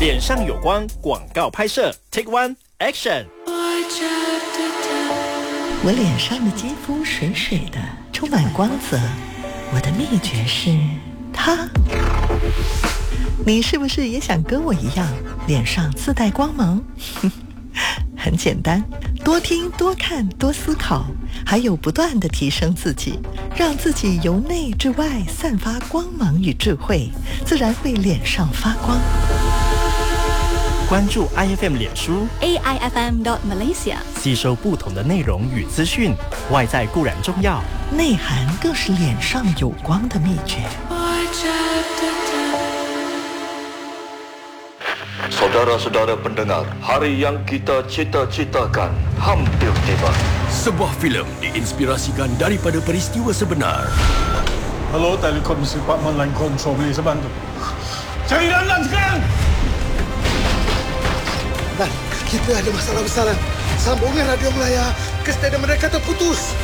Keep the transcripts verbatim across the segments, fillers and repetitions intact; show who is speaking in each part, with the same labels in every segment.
Speaker 1: 脸上有光广告拍摄 Take One Action。
Speaker 2: 我脸上的肌肤水水的，充满光泽。我的秘诀是它。你是不是也想跟我一样，脸上自带光芒？很简单，多听多看多思考，还有不断地提升自己，让自己由内至外散发光芒与智慧，自然会脸上发光。
Speaker 1: 关注 I F M 脸书
Speaker 3: A I F M dot Malaysia，
Speaker 1: 吸收不同的内容与资讯。外在固然重要，
Speaker 2: 内涵更是脸上有光的秘诀。
Speaker 4: Saudara-saudara pendengar, hari yang kita cita-citakan hampir tiba.
Speaker 5: Sebuah filem diinspirasikan daripada peristiwa sebenar.
Speaker 6: Hello, Telekom Department Line Control, boleh saya bantu? Cari Lanlan sekarang!
Speaker 7: Lan, kita ada masalah besar. Sambungan radio Melaya ke stadium mereka terputus.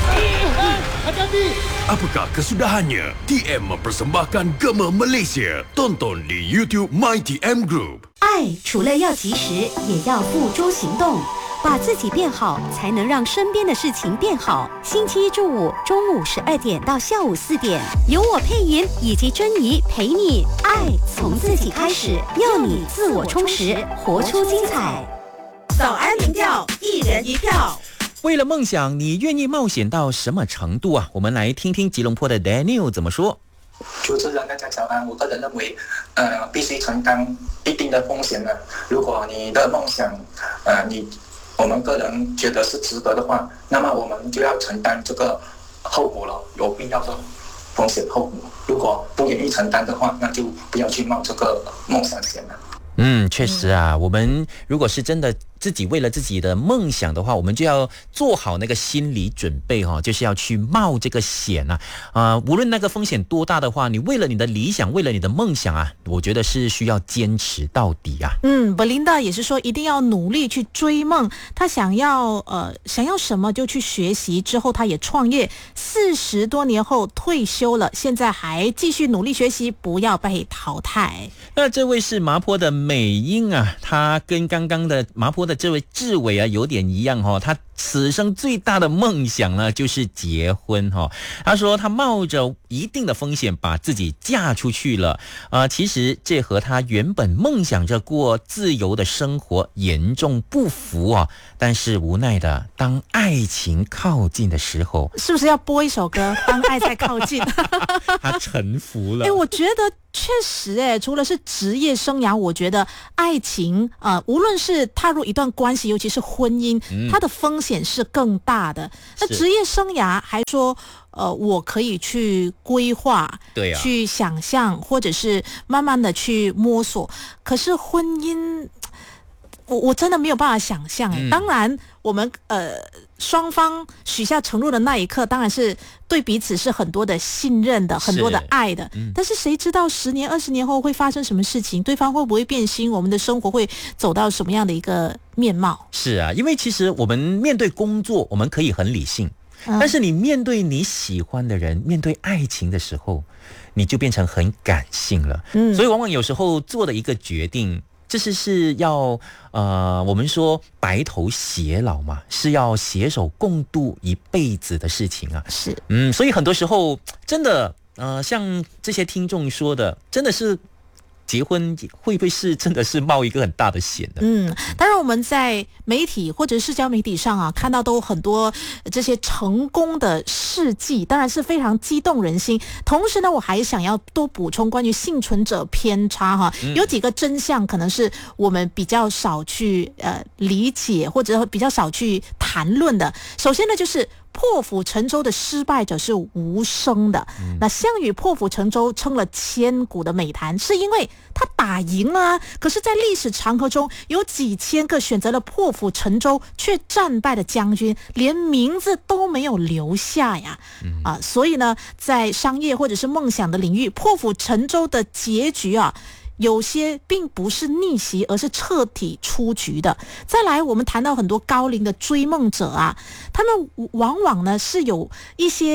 Speaker 7: Hati-hati!
Speaker 5: Apakah kesudahannya? T M mempersembahkan Gema Malaysia. Tonton di YouTube My T M Group。
Speaker 3: 爱除了要及时，也要付诸行动，把自己变好，才能让身边的事情变好。星期一至五中午十二点到下午四点，由我配音以及珍妮陪你爱从自己开始，要你自我充实，活出精彩。
Speaker 8: 早安民调，一人一票。
Speaker 9: 为了梦想，你愿意冒险到什么程度啊？我们来听听吉隆坡的 Daniel 怎么说。
Speaker 10: 主持人大家早安，我个人认为，呃，必须承担一定的风险呢。如果你的梦想，呃，你我们个人觉得是值得的话，那么我们就要承担这个后果了，有必要的风险后果。如果不愿意承担的话，那就不要去冒这个梦想险了。
Speaker 9: 嗯，确实啊，我们如果是真的自己为了自己的梦想的话，我们就要做好那个心理准备哈、哦，就是要去冒这个险啊啊、呃！无论那个风险多大的话，你为了你的理想，为了你的梦想啊，我觉得是需要坚持到底啊。
Speaker 11: 嗯 ，Belinda 也是说一定要努力去追梦，他想要呃想要什么就去学习，之后他也创业，四十多年后退休了，现在还继续努力学习，不要被淘汰。
Speaker 9: 那这位是麻坡的美英啊，他跟刚刚的麻坡的这位志伟啊有点一样哦，他此生最大的梦想呢就是结婚哈、哦。他说他冒着一定的风险把自己嫁出去了啊、呃，其实这和他原本梦想着过自由的生活严重不符啊。但是无奈的，当爱情靠近的时候，
Speaker 11: 是不是要播一首歌？当爱在靠近，
Speaker 9: 他臣服了。
Speaker 11: 哎，我觉得确实，哎，除了是职业生涯，我觉得爱情呃，无论是踏入一段关系，尤其是婚姻，嗯、它的风险是更大的。那职业生涯还说，呃，我可以去规划，
Speaker 9: 对啊，
Speaker 11: 去想象，或者是慢慢的去摸索。可是婚姻，我我真的没有办法想象。哎、嗯，当然，我们呃双方许下承诺的那一刻，当然是对彼此是很多的信任的，很多的爱的。嗯、但是谁知道十年、二十年后会发生什么事情？对方会不会变心？我们的生活会走到什么样的一个面貌？
Speaker 9: 是啊，因为其实我们面对工作，我们可以很理性，嗯、但是你面对你喜欢的人，面对爱情的时候，你就变成很感性了。嗯，所以往往有时候做的一个决定。这是是要呃，我们说白头偕老嘛，是要携手共度一辈子的事情啊。
Speaker 11: 是，
Speaker 9: 嗯，所以很多时候真的呃，像这些听众说的，真的是结婚会不会是真的是冒一个很大的险的？
Speaker 11: 嗯，当然我们在媒体或者社交媒体上啊，看到都很多这些成功的事迹，当然是非常激动人心。同时呢，我还想要多补充关于幸存者偏差哈，嗯、有几个真相可能是我们比较少去呃理解，或者比较少去谈论的。首先呢，就是破釜沉舟的失败者是无声的。嗯、那项羽破釜沉舟称了千古的美谈，是因为他打赢了啊。可是在历史长河中，有几千个选择了破釜沉舟却战败的将军，连名字都没有留下呀。嗯、啊，所以呢，在商业或者是梦想的领域，破釜沉舟的结局啊，有些并不是逆袭，而是彻底出局的。再来，我们谈到很多高龄的追梦者啊，他们往往呢是有一些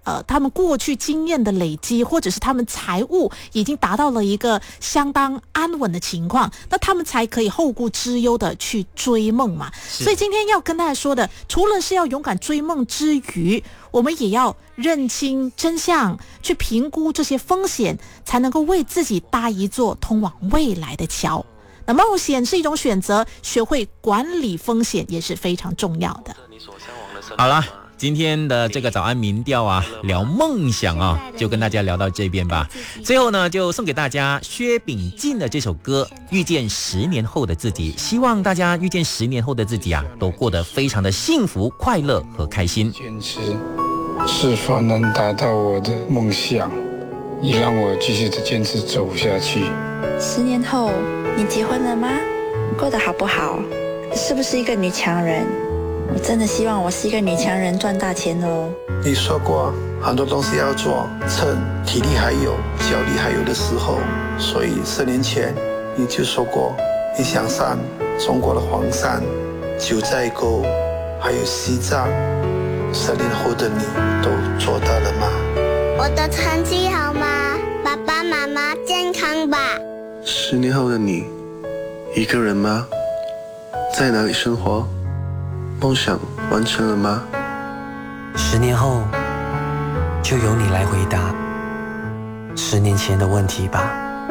Speaker 11: 呃，他们过去经验的累积，或者是他们财务已经达到了一个相当安稳的情况，那他们才可以后顾之忧的去追梦嘛。所以今天要跟大家说的，除了是要勇敢追梦之余，我们也要认清真相，去评估这些风险，才能够为自己搭一座通往未来的桥。那冒险是一种选择，学会管理风险也是非常重要的。
Speaker 9: 好了，今天的这个早安民调啊，聊梦想啊，就跟大家聊到这边吧。最后呢，就送给大家薛秉进的这首歌《遇见十年后的自己》，希望大家遇见十年后的自己啊，都过得非常的幸福、快乐和开心。
Speaker 12: 坚持是否能达到我的梦想，也让我继续的坚持走下去。
Speaker 13: 十年后，你结婚了吗？过得好不好？是不是一个女强人？我真的希望我是一个女强人，赚大钱哦。
Speaker 7: 你说过很多东西要做，趁体力还有、脚力还有的时候，所以十年前你就说过，你想上中国的黄山、九寨沟，还有西藏。十年后的你都做到了吗？
Speaker 14: 我的成绩好吗？爸爸妈妈健康吧？
Speaker 15: 十年后的你，一个人吗？在哪里生活？梦想完成了吗？
Speaker 16: 十年后，就由你来回答十年前的问题吧。